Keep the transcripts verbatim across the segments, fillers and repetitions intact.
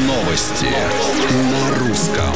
Новости на русском.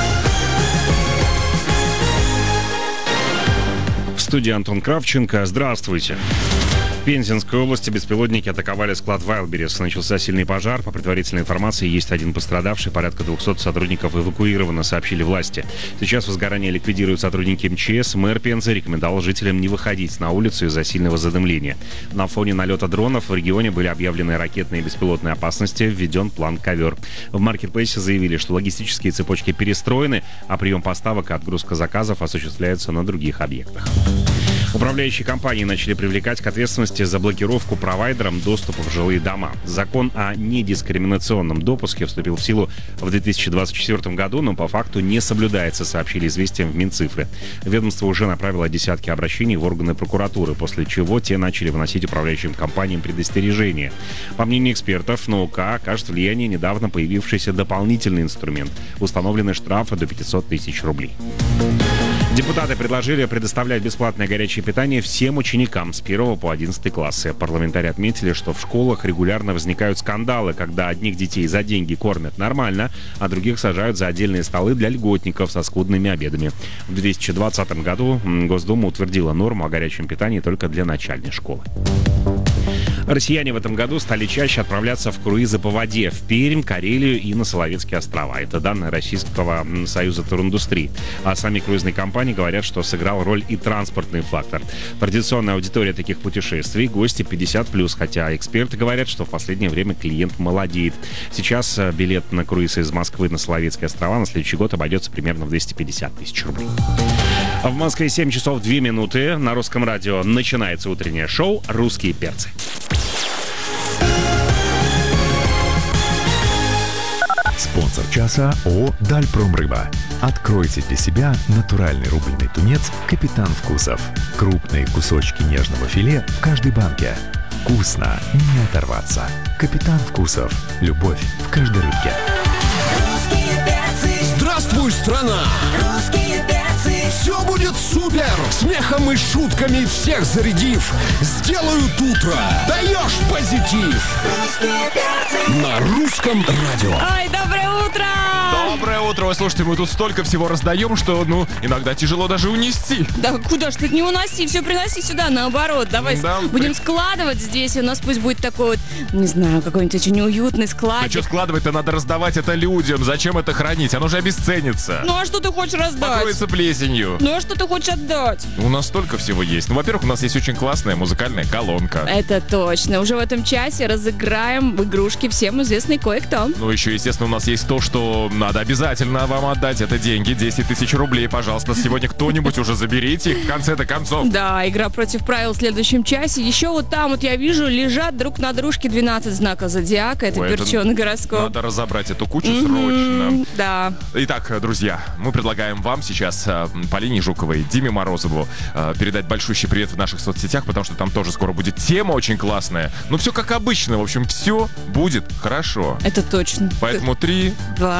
В студии Антон Кравченко. Здравствуйте. В Пензенской области беспилотники атаковали склад Wildberries. Начался сильный пожар. По предварительной информации, есть один пострадавший. Порядка двухсот сотрудников эвакуировано, сообщили власти. Сейчас возгорание ликвидируют сотрудники эм че эс. Мэр Пензы рекомендовал жителям не выходить на улицу из-за сильного задымления. На фоне налета дронов в регионе были объявлены ракетные и беспилотные опасности. Введен план «Ковер». В маркетплейсе заявили, что логистические цепочки перестроены, а прием поставок и отгрузка заказов осуществляются на других объектах. Управляющие компании начали привлекать к ответственности за блокировку провайдерам доступа в жилые дома. Закон о недискриминационном допуске вступил в силу в две тысячи двадцать четвёртом году, но по факту не соблюдается, сообщили «Известиям» в Минцифры. Ведомство уже направило десятки обращений в органы прокуратуры, после чего те начали выносить управляющим компаниям предостережения. По мнению экспертов, на УК окажет влияние недавно появившийся дополнительный инструмент. Установлены штрафы до пятисот тысяч рублей. Депутаты предложили предоставлять бесплатное горячее питание всем ученикам с первого по одиннадцатый классы. Парламентарии отметили, что в школах регулярно возникают скандалы, когда одних детей за деньги кормят нормально, а других сажают за отдельные столы для льготников со скудными обедами. В две тысячи двадцатом году Госдума утвердила норму о горячем питании только для начальной школы. Россияне в этом году стали чаще отправляться в круизы по воде в Пермь, Карелию и на Соловецкие острова. Это данные Российского союза туриндустрии. А сами круизные компании говорят, что сыграл роль и транспортный фактор. Традиционная аудитория таких путешествий — гости пятьдесят плюс, хотя эксперты говорят, что в последнее время клиент молодеет. Сейчас билет на круиз из Москвы на Соловецкие острова на следующий год обойдется примерно в двести пятьдесят тысяч рублей. В Москве семь часов две минуты. На Русском радио начинается утреннее шоу «Русские перцы». Спонсор часа ООО «Дальпромрыба». Откройте для себя натуральный рубленый тунец «Капитан Вкусов». Крупные кусочки нежного филе в каждой банке. Вкусно, не оторваться. «Капитан Вкусов». Любовь в каждой рыбке. Здравствуй, страна! Русские перцы! Все будет супер! Смехом и шутками всех зарядив, сделают утро! Даешь позитив! Русские перцы! На русском радио. Ой, доброе утро! Доброе утро! Вы слушайте, мы тут столько всего раздаем, что, ну, иногда тяжело даже унести. Да куда ж ты не уноси, все приноси сюда, наоборот. Давай Да, будем при- складывать здесь, у нас пусть будет такой вот, не знаю, какой-нибудь очень уютный А складик. что складывать-то надо раздавать это людям? Зачем это хранить? Оно же обесценится. Ну а что ты хочешь раздать? Покроется плесенью. Ну а что ты хочешь отдать? У нас столько всего есть. Ну, во-первых, у нас есть очень классная музыкальная колонка. Это точно. Уже в этом часе разыграем игрушки всем известный кое-кто. Ну, еще, естественно, у нас есть то, что надо обязательно вам отдать. Это деньги, десять тысяч рублей, пожалуйста. Сегодня кто-нибудь уже заберите их в конце-то концов. Да, игра против правил в следующем часе. Еще вот там вот я вижу, лежат друг на дружке двенадцать знаков зодиака. Это Ой, это перченый гороскоп. Надо разобрать эту кучу Мгм, срочно. Да. Итак, друзья, мы предлагаем вам сейчас э, Полине Жуковой, Диме Морозову э, передать большущий привет в наших соцсетях, потому что там тоже скоро будет тема очень классная. Ну, все как обычно, в общем, все будет хорошо. Это точно. Поэтому три, Два.